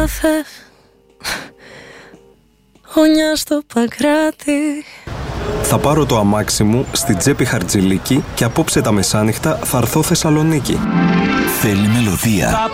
Όνια στο Παγκράτη. Θα πάρω το αμάξι μου στην Τσέπη Χαρτζηλίκη και απόψε τα μεσάνυχτα θα έρθω Θεσσαλονίκη. Θέλει μελωδία.